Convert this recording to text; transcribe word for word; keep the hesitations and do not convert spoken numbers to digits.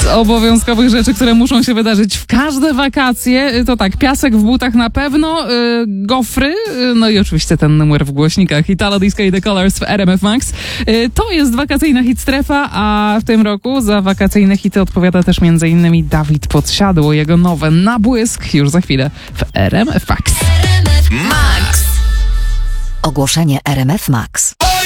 Z obowiązkowych rzeczy, które muszą się wydarzyć w każde wakacje, to tak, piasek w butach na pewno, yy, gofry, yy, no i oczywiście ten numer w głośnikach Italo Disco i The Colors w R M F Max. Yy, to jest wakacyjna hit strefa, a w tym roku za wakacyjne hity odpowiada też między innymi Dawid Podsiadło, jego nowe Na błysk już za chwilę w R M F Max. Max. Ogłoszenie R M F Max.